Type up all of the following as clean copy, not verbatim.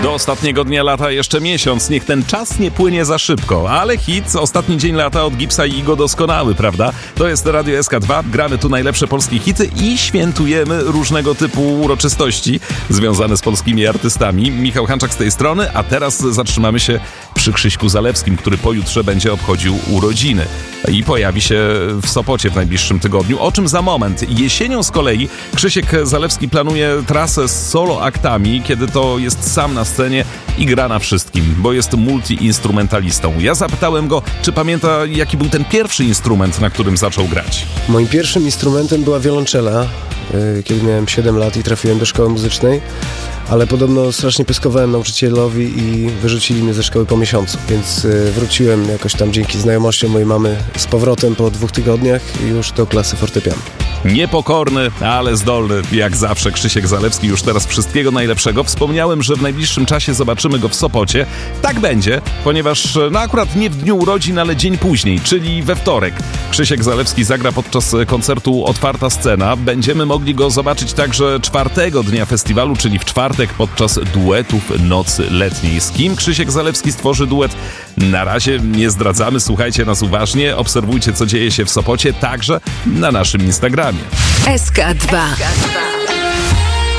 Do ostatniego dnia lata jeszcze miesiąc, niech ten czas nie płynie za szybko, ale hit Ostatni dzień lata od Gipsa i Igo doskonały, prawda? To jest Radio SK2, gramy tu najlepsze polskie hity i świętujemy różnego typu uroczystości związane z polskimi artystami. Michał Hanczak z tej strony, a teraz zatrzymamy się przy Krzyśku Zalewskim, który pojutrze będzie obchodził urodziny i pojawi się w Sopocie w najbliższym tygodniu, o czym za moment. Jesienią z kolei Krzysiek Zalewski planuje trasę z solo aktami, kiedy to jest sam na scenie i gra na wszystkim, bo jest multi-instrumentalistą. Ja zapytałem go, czy pamięta, jaki był ten pierwszy instrument, na którym zaczął grać. Moim pierwszym instrumentem była wiolonczela, kiedy miałem 7 lat i trafiłem do szkoły muzycznej, ale podobno strasznie pyskowałem nauczycielowi i wyrzucili mnie ze szkoły po miesiącu, więc wróciłem jakoś tam dzięki znajomościom mojej mamy z powrotem po 2 tygodniach już do klasy fortepianu. Niepokorny, ale zdolny, jak zawsze Krzysiek Zalewski. Już teraz wszystkiego najlepszego. Wspomniałem, że w najbliższym czasie zobaczymy go w Sopocie. Tak będzie, ponieważ akurat nie w dniu urodzin, ale dzień później, czyli we wtorek. Krzysiek Zalewski zagra podczas koncertu Otwarta Scena. Będziemy mogli go zobaczyć także 4. dnia festiwalu, czyli w czwartek podczas duetów Nocy Letniej. Z kim Krzysiek Zalewski stworzy duet? Na razie nie zdradzamy, słuchajcie nas uważnie, obserwujcie, co dzieje się w Sopocie, także na naszym Instagramie. SK2.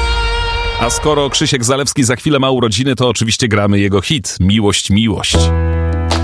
A skoro Krzysiek Zalewski za chwilę ma urodziny, to oczywiście gramy jego hit Miłość, miłość.